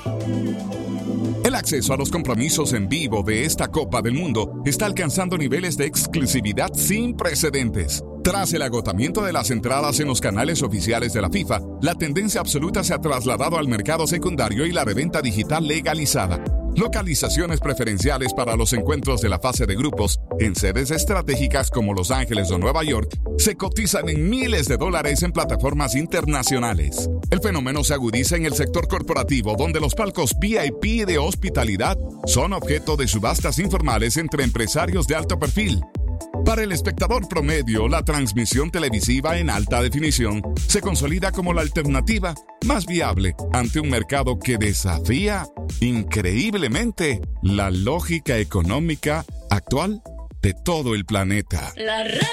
El acceso a los compromisos en vivo de esta Copa del Mundo está alcanzando niveles de exclusividad sin precedentes. Tras el agotamiento de las entradas en los canales oficiales de la FIFA, la tendencia absoluta se ha trasladado al mercado secundario y la reventa digital legalizada. Localizaciones preferenciales para los encuentros de la fase de grupos en sedes estratégicas como Los Ángeles o Nueva York se cotizan en miles de dólares en plataformas internacionales. El fenómeno se agudiza en el sector corporativo, donde los palcos VIP de hospitalidad son objeto de subastas informales entre empresarios de alto perfil. Para el espectador promedio, la transmisión televisiva en alta definición se consolida como la alternativa más viable ante un mercado que desafía increíblemente la lógica económica actual de todo el planeta.